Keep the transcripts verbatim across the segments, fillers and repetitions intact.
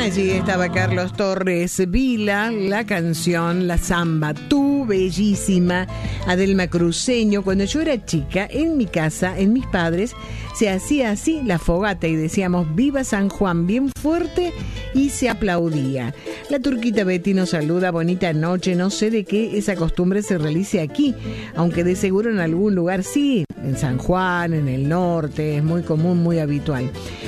Allí estaba Carlos Torres Vila, la canción, la samba, Tú Bellísima, Adelma Cruceño. Cuando yo era chica, en mi casa, en mis padres, se hacía así la fogata y decíamos Viva San Juan, bien fuerte, y se aplaudía. La Turquita Betty nos saluda, bonita noche. No sé de qué esa costumbre se realice aquí, aunque de seguro en algún lugar sí, en San Juan, en el norte, es muy común, muy habitual.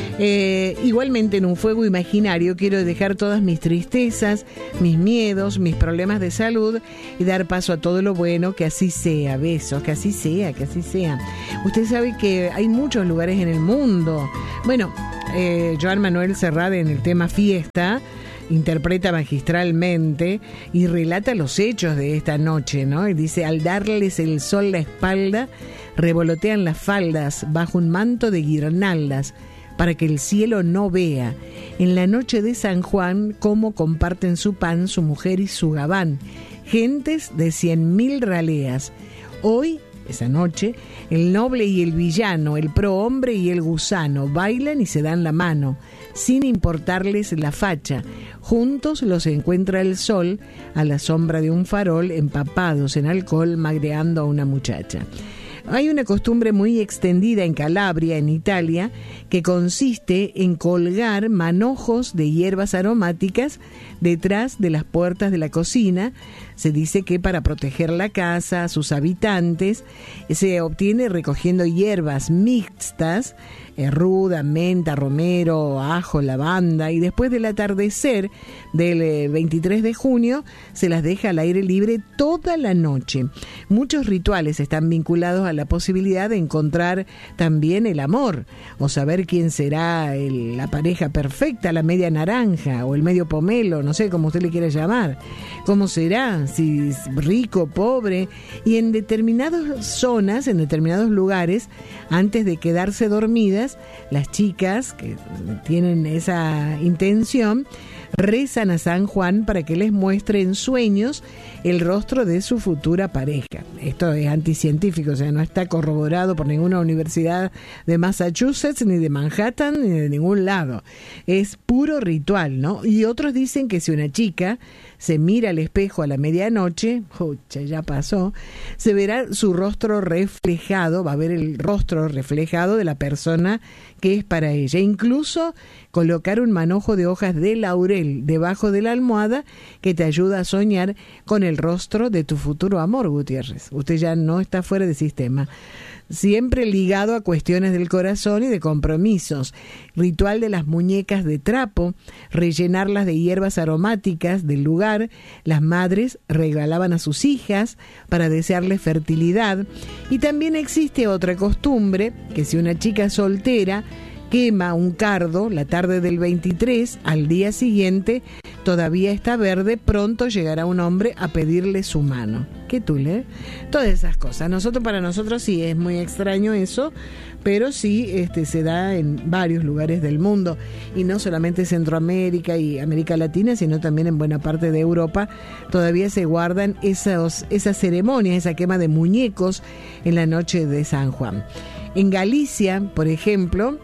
Eh, igualmente en un fuego imaginario quiero dejar todas mis tristezas, mis miedos, mis problemas de salud y dar paso a todo lo bueno, que así sea. Besos, que así sea, que así sea. Usted sabe que hay muchos lugares en el mundo. Bueno, eh, Joan Manuel Serrat en el tema Fiesta interpreta magistralmente y relata los hechos de esta noche, ¿no? Y dice, al darles el sol la espalda, revolotean las faldas bajo un manto de guirnaldas, para que el cielo no vea, en la noche de San Juan, cómo comparten su pan, su mujer y su gabán, gentes de cien mil raleas. Hoy, esa noche, el noble y el villano, el prohombre y el gusano, bailan y se dan la mano, sin importarles la facha. Juntos los encuentra el sol, a la sombra de un farol, empapados en alcohol, magreando a una muchacha. Hay una costumbre muy extendida en Calabria, en Italia, que consiste en colgar manojos de hierbas aromáticas detrás de las puertas de la cocina. Se dice que para proteger la casa, a sus habitantes, se obtiene recogiendo hierbas mixtas, eh, ruda, menta, romero, ajo, lavanda, y después del atardecer del eh, veintitrés de junio se las deja al aire libre toda la noche. Muchos rituales están vinculados a la posibilidad de encontrar también el amor, o saber quién será el, la pareja perfecta, la media naranja o el medio pomelo, no sé cómo usted le quiera llamar. ¿Cómo será? Si es rico, pobre. Y en determinadas zonas, en determinados lugares, antes de quedarse dormidas, las chicas que tienen esa intención rezan a San Juan para que les muestre en sueños el rostro de su futura pareja. Esto es anticientífico, o sea, no está corroborado por ninguna universidad de Massachusetts, ni de Manhattan, ni de ningún lado. Es puro ritual, ¿no? Y otros dicen que si una chica se mira al espejo a la medianoche, ¡pucha, ya pasó!, se verá su rostro reflejado, va a ver el rostro reflejado de la persona que es para ella. Incluso colocar un manojo de hojas de laurel debajo de la almohada que te ayuda a soñar con el rostro de tu futuro amor, Gutiérrez. Usted ya no está fuera de sistema. Siempre ligado a cuestiones del corazón y de compromisos. Ritual de las muñecas de trapo, rellenarlas de hierbas aromáticas del lugar. Las madres regalaban a sus hijas para desearles fertilidad. Y también existe otra costumbre, que si una chica soltera quema un cardo la tarde del veintitrés, al día siguiente todavía está verde, pronto llegará un hombre a pedirle su mano. ¿Qué tule? Todas esas cosas. Nosotros, para nosotros sí es muy extraño eso, pero sí este, se da en varios lugares del mundo, y no solamente Centroamérica y América Latina, sino también en buena parte de Europa. Todavía se guardan esos, esas ceremonias, esa quema de muñecos en la noche de San Juan. En Galicia, por ejemplo,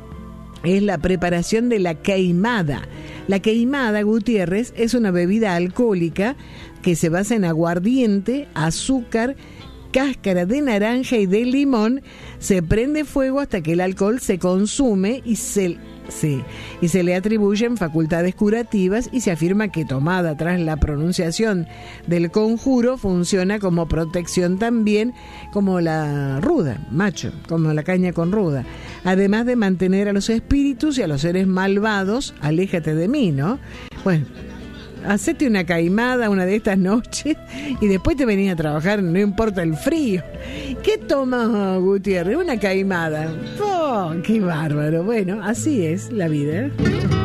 es la preparación de la queimada. La queimada, Gutiérrez, es una bebida alcohólica que se basa en aguardiente, azúcar, cáscara de naranja y de limón. Se prende fuego hasta que el alcohol se consume y se, sí, y se le atribuyen facultades curativas, y se afirma que tomada tras la pronunciación del conjuro funciona como protección también, como la ruda, macho, como la caña con ruda. Además de mantener a los espíritus y a los seres malvados, aléjate de mí, ¿no? Bueno, hacete una caimada una de estas noches y después te venís a trabajar, no importa el frío. ¿Qué tomas, Gutiérrez? Una caimada. ¡Oh, qué bárbaro! Bueno, así es la vida.